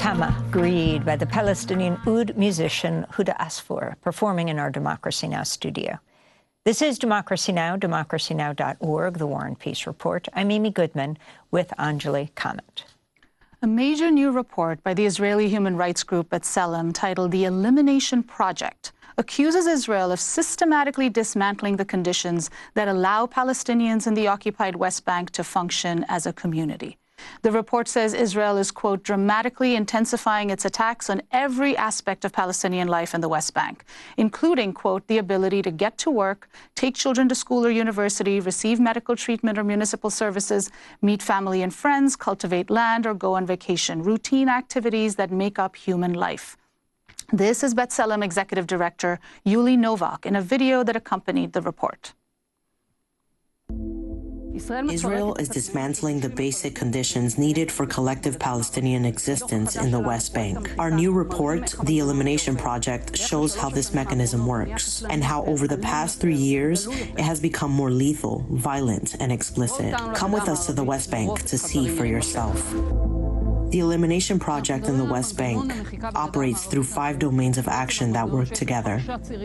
Kama, Greed by the Palestinian oud musician Huda Asfour, performing in our Democracy Now! Studio. This is Democracy Now!, democracynow.org, the War and Peace Report. I'm Amy Goodman with Anjali Kamat. A major new report by the Israeli human rights group B'Tselem, titled The Elimination Project, accuses Israel of systematically dismantling the conditions that allow Palestinians in the occupied West Bank to function as a community. The report says Israel is, quote, dramatically intensifying its attacks on every aspect of Palestinian life in the West Bank, including, quote, the ability to get to work, take children to school or university, receive medical treatment or municipal services, meet family and friends, cultivate land, or go on vacation, routine activities that make up human life. This is B'Tselem Executive Director Yuli Novak in a video that accompanied the report. Israel is dismantling the basic conditions needed for collective Palestinian existence in the West Bank. Our new report, The Elimination Project, shows how this mechanism works and how over the past 3 years it has become more lethal, violent, and explicit. Come with us to the West Bank to see for yourself. The Elimination Project in the West Bank operates through 5 domains of action that work together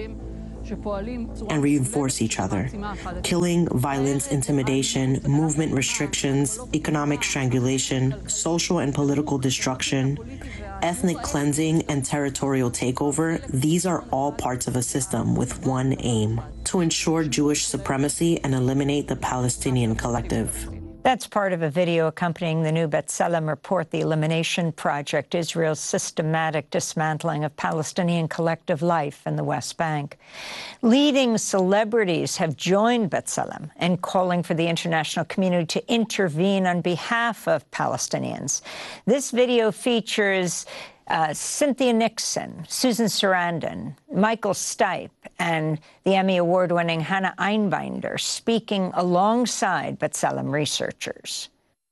and reinforce each other: killing, violence, intimidation, movement restrictions, economic strangulation, social and political destruction, ethnic cleansing, and territorial takeover. These are all parts of a system with one aim: to ensure Jewish supremacy and eliminate the Palestinian collective. That's part of a video accompanying the new B'Tselem report, The Elimination Project, Israel's systematic dismantling of Palestinian collective life in the West Bank. Leading celebrities have joined B'Tselem in calling for the international community to intervene on behalf of Palestinians. This video features Cynthia Nixon, Susan Sarandon, Michael Stipe, and the Emmy Award-winning Hannah Einbinder speaking alongside B'Tselem researchers.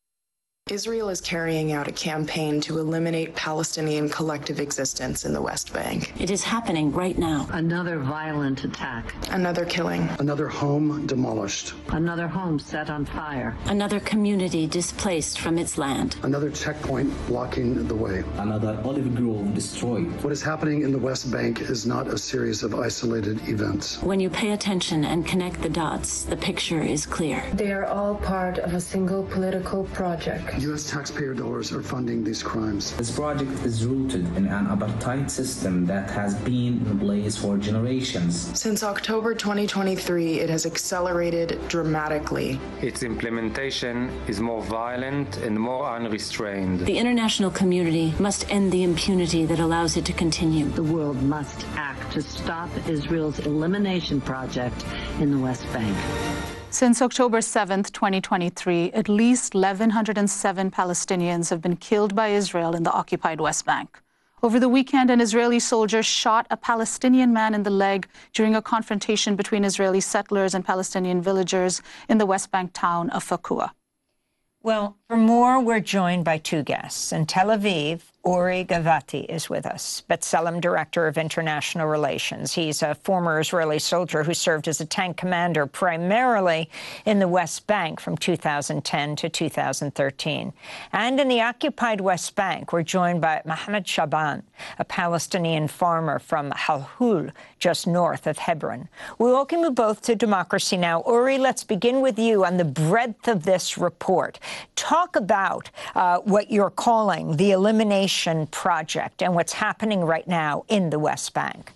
Israel is carrying out a campaign to eliminate Palestinian collective existence in the West Bank. It is happening right now. Another violent attack. Another killing. Another home demolished. Another home set on fire. Another community displaced from its land. Another checkpoint blocking the way. Another olive grove destroyed. What is happening in the West Bank is not a series of isolated events. When you pay attention and connect the dots, the picture is clear. They are all part of a single political project. U.S. taxpayer dollars are funding these crimes. This project is rooted in an apartheid system that has been in place for generations. Since October 2023, it has accelerated dramatically. Its implementation is more violent and more unrestrained. The international community must end the impunity that allows it to continue. The world must act to stop Israel's elimination project in the West Bank. Since October 7th, 2023, at least 1,107 Palestinians have been killed by Israel in the occupied West Bank. Over the weekend, an Israeli soldier shot a Palestinian man in the leg during a confrontation between Israeli settlers and Palestinian villagers in the West Bank town of Fakua. Well, for more, we're joined by 2 guests. In Tel Aviv, Ori Gavati is with us, B'Tselem Director of International Relations. He's a former Israeli soldier who served as a tank commander primarily in the West Bank from 2010 to 2013. And in the occupied West Bank, we're joined by Mohammed Shaban, a Palestinian farmer from Halhul, just north of Hebron. We welcome you both to Democracy Now! Ori, let's begin with you on the breadth of this report. Talk about what you're calling the elimination project and what's happening right now in the West Bank.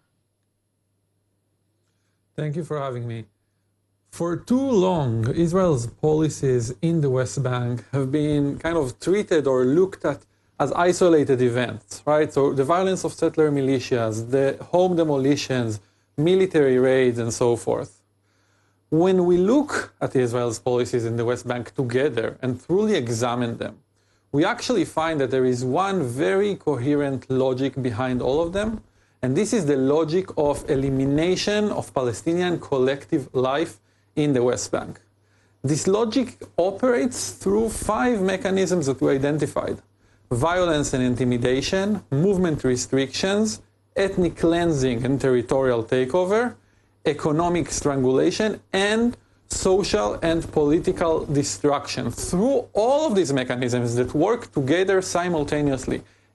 Thank you for having me. For too long, Israel's policies in the West Bank have been kind of treated or looked at as isolated events, right? So the violence of settler militias, the home demolitions, military raids, and so forth. When we look at Israel's policies in the West Bank together and truly examine them, we actually find that there is one very coherent logic behind all of them, and this is the logic of elimination of Palestinian collective life in the West Bank. This logic operates through 5 mechanisms that we identified: violence and intimidation, movement restrictions, ethnic cleansing and territorial takeover, economic strangulation, and social and political destruction. Through all of these mechanisms that work together simultaneously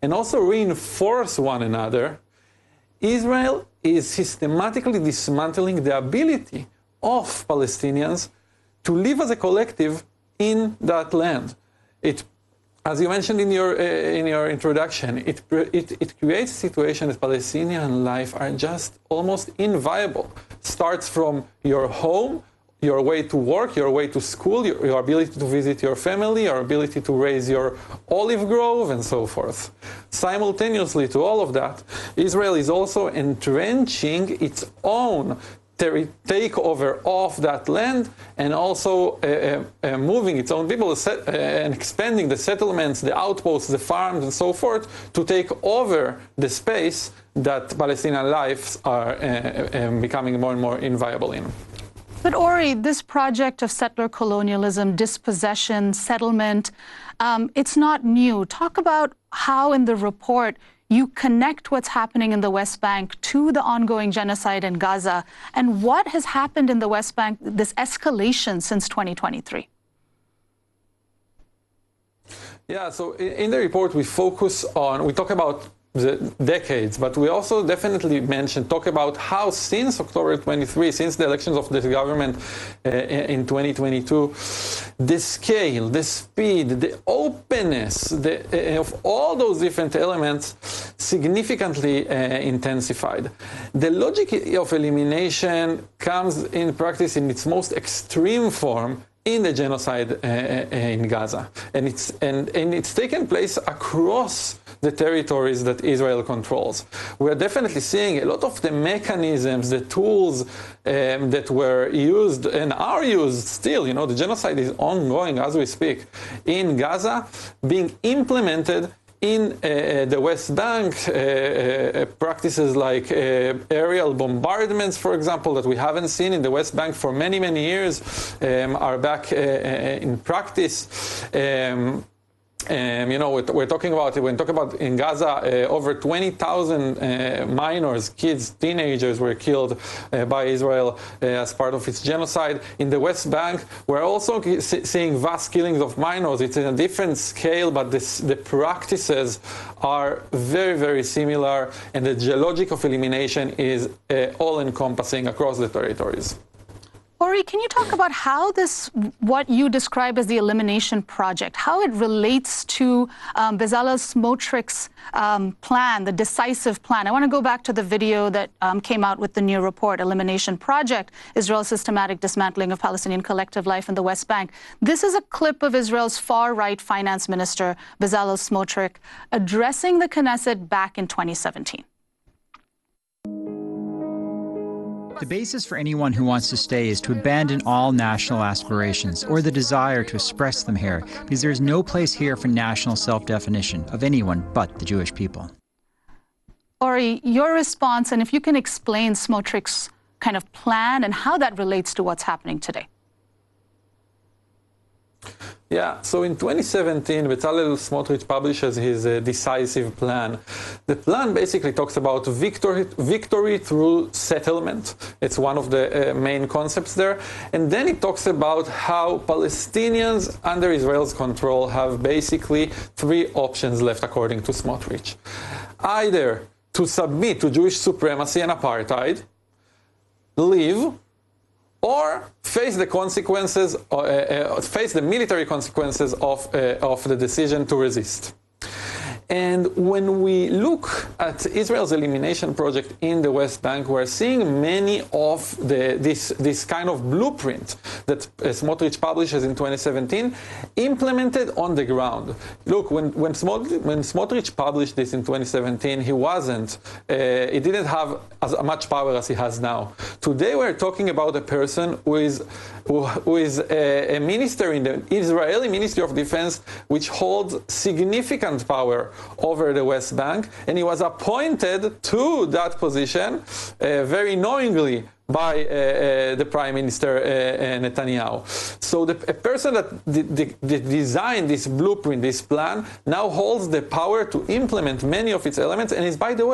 and also reinforce one another, Israel is systematically dismantling the ability of Palestinians to live as a collective in that land. It, as you mentioned in your introduction, it creates a situation that Palestinian life are just almost inviable. Starts from your home, your way to work, your way to school, your ability to visit your family, your ability to raise your olive grove, and so forth. Simultaneously to all of that, Israel is also entrenching its own takeover of that land, and also moving its own people and expanding the settlements, the outposts, the farms, and so forth, to take over the space that Palestinian lives are becoming more and more inviolable in. But Ori, this project of settler colonialism, dispossession, settlement, it's not new. Talk about how in the report you connect what's happening in the West Bank to the ongoing genocide in Gaza, and what has happened in the West Bank, this escalation since 2023. Yeah, so in the report we talk about the decades, but we also definitely talk about how since October 23, since the elections of this government in 2022, the scale, the speed, the openness of all those different elements significantly intensified. The logic of elimination comes in practice in its most extreme form in the genocide in Gaza, and it's taken place across the territories that Israel controls. We're definitely seeing a lot of the mechanisms, the tools that were used and are used still. You know, the genocide is ongoing as we speak in Gaza, being implemented in the West Bank. Practices like aerial bombardments, for example, that we haven't seen in the West Bank for many, many years, are back in practice. You know, we're talking about, when talking about in Gaza, over 20,000 minors, kids, teenagers were killed by Israel as part of its genocide. In the West Bank, we're also seeing vast killings of minors. It's in a different scale, but the practices are very, very similar, and the logic of elimination is all-encompassing across the territories. Ori, can you talk about how this, what you describe as the elimination project, how it relates to Bezalel Smotrik's plan, the decisive plan? I want to go back to the video that came out with the new report, Elimination Project, Israel's Systematic Dismantling of Palestinian Collective Life in the West Bank. This is a clip of Israel's far-right finance minister, Bezalel Smotrik, addressing the Knesset back in 2017. The basis for anyone who wants to stay is to abandon all national aspirations or the desire to express them here, because there is no place here for national self-definition of anyone but the Jewish people. Ori, your response, and if you can explain Smotrik's kind of plan and how that relates to what's happening today. Yeah, so in 2017, Bezalel Smotrich publishes his decisive plan. The plan basically talks about victory through settlement. It's one of the main concepts there. And then it talks about how Palestinians under Israel's control have basically three options left, according to Smotrich. Either to submit to Jewish supremacy and apartheid, leave, or face the consequences, face the military consequences of the decision to resist. And when we look at Israel's elimination project in the West Bank, we're seeing many of this kind of blueprint that Smotrich publishes in 2017 implemented on the ground. Look, when Smotrich published this in 2017, he didn't have as much power as he has now. Today we're talking about a person who is a minister in the Israeli Ministry of Defense, which holds significant power over the West Bank, and he was appointed to that position very knowingly by the Prime Minister Netanyahu. So a person that designed this blueprint, this plan, now holds the power to implement many of its elements, and is, by the way,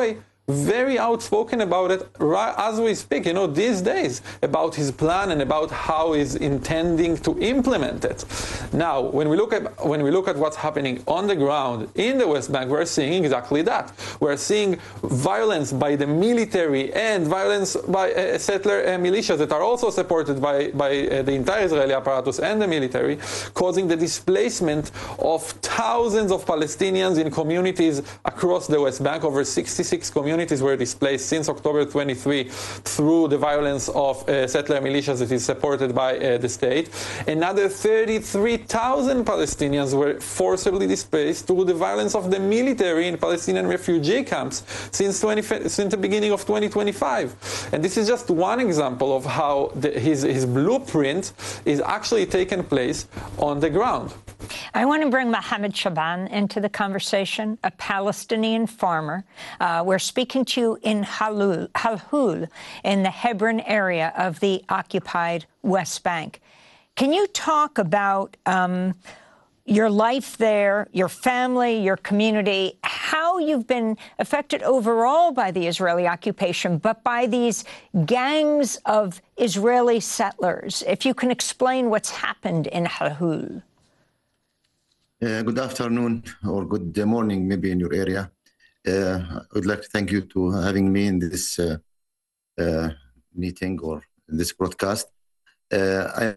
very outspoken about it right as we speak, these days, about his plan and about how he's intending to implement it. Now, when we look at what's happening on the ground in the West Bank, we're seeing exactly that. We're seeing violence by the military and violence by settler militias that are also supported by the entire Israeli apparatus and the military, causing the displacement of thousands of Palestinians in communities across the West Bank. Over 66 communities were displaced since October 23 through the violence of settler militias that is supported by the state. Another 33,000 Palestinians were forcibly displaced through the violence of the military in Palestinian refugee camps since the beginning of 2025. And this is just one example of how his blueprint is actually taking place on the ground. I want to bring Mohammed Shaban into the conversation, a Palestinian farmer. We're speaking to you in Halhul, in the Hebron area of the occupied West Bank. Can you talk about your life there, your family, your community, how you've been affected overall by the Israeli occupation, but by these gangs of Israeli settlers? If you can explain what's happened in Halhul. Good afternoon or good morning, maybe in your area. I would like to thank you to having me in this meeting or in this broadcast. I